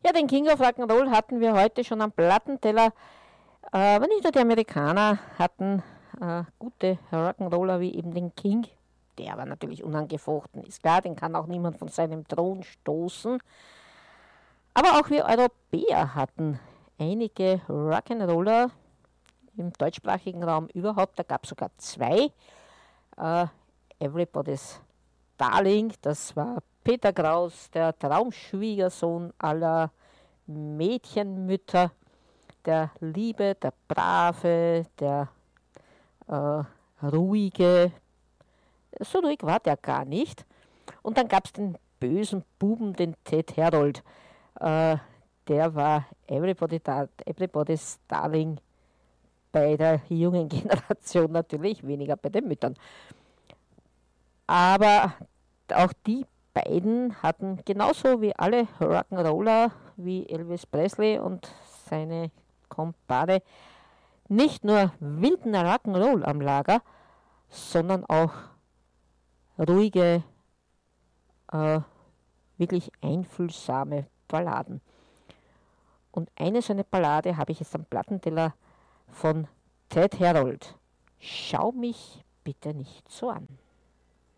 Ja, den King of Rock'n'Roll hatten wir heute schon am Plattenteller. Aber nicht nur die Amerikaner hatten gute Rock'n'Roller wie eben den King. Der war natürlich unangefochten, ist klar, den kann auch niemand von seinem Thron stoßen. Aber auch wir Europäer hatten einige Rock'n'Roller im deutschsprachigen Raum überhaupt. Da gab es sogar zwei. Everybody's Darling, das war Peter Kraus, der Traumschwiegersohn aller Mädchenmütter, der Liebe, der Brave, der Ruhige. So ruhig war der gar nicht. Und dann gab es den bösen Buben, den Ted Herold. Der war Everybody's Darling bei der jungen Generation natürlich, weniger bei den Müttern. Aber auch die beiden hatten genauso wie alle Rock'n'Roller wie Elvis Presley und seine Kumpane nicht nur wilden Rock'n'Roll am Lager, sondern auch ruhige, wirklich einfühlsame Balladen. Und eine so eine Ballade habe ich jetzt am Plattenteller von Ted Herold. Schau mich bitte nicht so an.